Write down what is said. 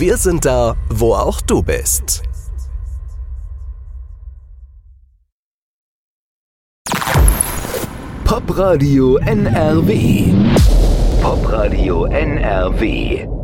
Wir sind da, wo auch du bist. Popradio NRW. Popradio NRW.